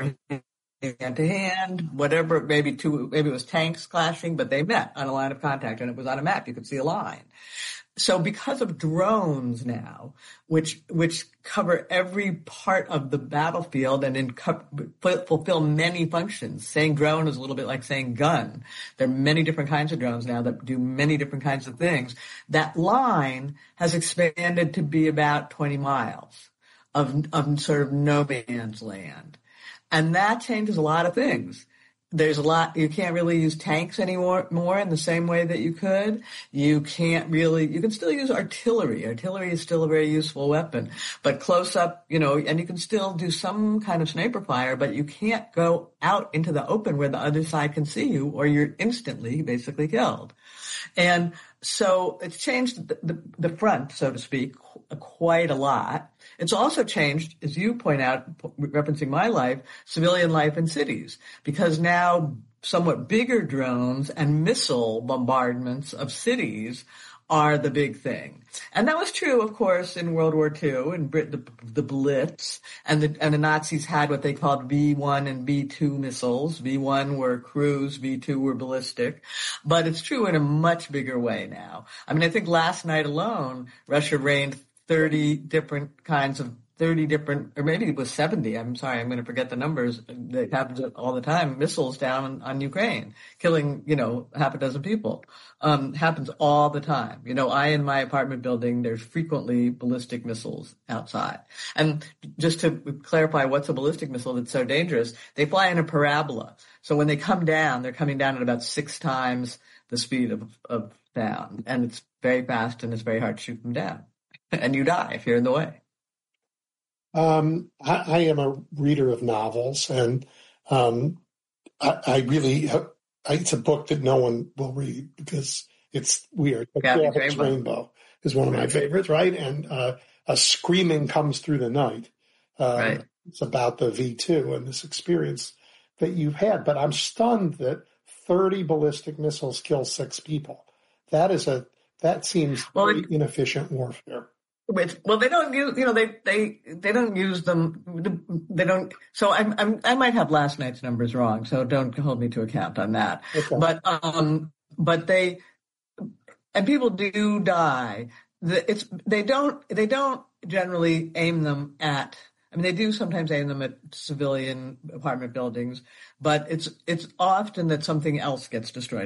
hand to hand, whatever, maybe it was tanks clashing, but they met on a line of contact and it was on a map. You could see a line. So because of drones now, which cover every part of the battlefield and fulfill many functions, saying drone is a little bit like saying gun. There are many different kinds of drones now that do many different kinds of things. That line has expanded to be about 20 miles of sort of no man's land. And that changes a lot of things. There's a lot, you can't really use tanks anymore in the same way that you could. You can still use artillery. Artillery is still a very useful weapon, but close up, and you can still do some kind of sniper fire, but you can't go out into the open where the other side can see you or you're instantly basically killed. And so it's changed the front, so to speak, quite a lot. It's also changed, as you point out, referencing my life, civilian life in cities, because now somewhat bigger drones and missile bombardments of cities are the big thing. And that was true, of course, in World War II, in Britain, the Blitz, and the Nazis had what they called V1 and V2 missiles. V1 were cruise, V2 were ballistic. But it's true in a much bigger way now. I mean, I think last night alone, Russia rained 30 different, or maybe it was 70. I'm sorry, I'm going to forget the numbers. That happens all the time. Missiles down on Ukraine, killing, half a dozen people. Happens all the time. In my apartment building, there's frequently ballistic missiles outside. And just to clarify what's a ballistic missile that's so dangerous, they fly in a parabola. So when they come down, they're coming down at about 6 times the speed of sound. And it's very fast and it's very hard to shoot them down. And you die if you're in the way. I am a reader of novels, and it's a book that no one will read because it's weird. But Gravit's Rainbow is one of my favorites, right? And A Screaming Comes Through the Night. Right. It's about the V2 and this experience that you've had. But I'm stunned that 30 ballistic missiles kill 6 people. That seems very inefficient warfare. Well, they don't use, they don't use them. They don't. So I might have last night's numbers wrong. So don't hold me to account on that. Okay. But people do die. They don't generally aim them at. I mean, they do sometimes aim them at civilian apartment buildings, but it's often that something else gets destroyed.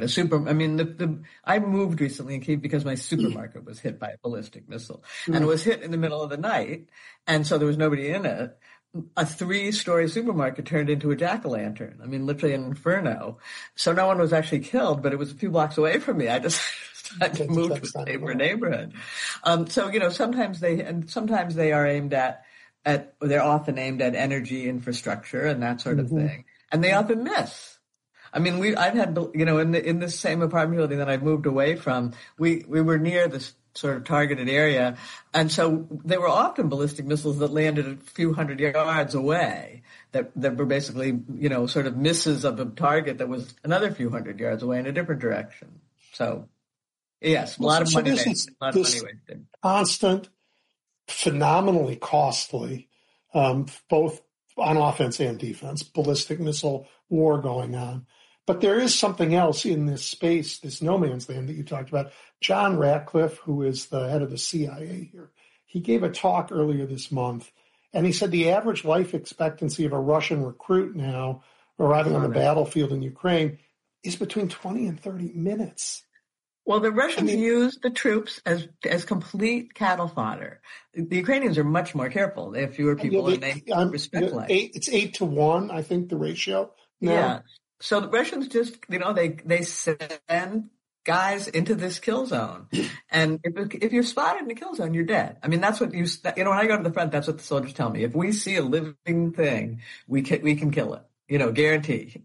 I moved recently in Kyiv because my supermarket was hit by a ballistic missile, and it was hit in the middle of the night, and so there was nobody in it. A 3-story supermarket turned into a jack-o'-lantern. I mean, literally an inferno. So no one was actually killed, but it was a few blocks away from me. I just had to move to a safer neighborhood. Sometimes they are aimed at. They're often aimed at energy infrastructure and that sort of thing, and they often miss. I mean, I've had, in this same apartment building that I moved away from, we were near this sort of targeted area, and so there were often ballistic missiles that landed a few hundred yards away that were basically, sort of misses of a target that was another few hundred yards away in a different direction. So, yes, a lot of money wasted. Constant, phenomenally costly, both on offense and defense, ballistic missile war going on. But there is something else in this space, this no man's land that you talked about. John Ratcliffe, who is the head of the CIA here, he gave a talk earlier this month, and he said the average life expectancy of a Russian recruit now arriving on the battlefield in Ukraine is between 20 and 30 minutes. Well, the Russians use the troops as complete cattle fodder. The Ukrainians are much more careful. They have fewer people and they respect life. It's 8 to 1, I think, the ratio. Now. Yeah. So the Russians just, they send guys into this kill zone. And if you're spotted in a kill zone, you're dead. I mean, that's what when I go to the front, that's what the soldiers tell me. If we see a living thing, we can kill it, guarantee.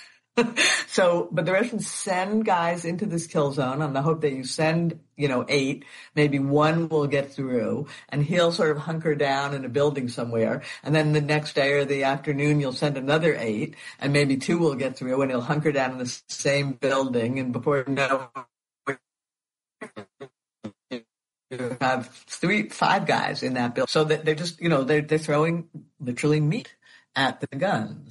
But the Russians send guys into this kill zone on the hope that you send, 8, maybe 1 will get through, and he'll sort of hunker down in a building somewhere. And then the next day or the afternoon, you'll send another 8, and maybe 2 will get through, and he'll hunker down in the same building. And before you know it, you have 5 guys in that building. So that they're just, they're throwing literally meat at the guns.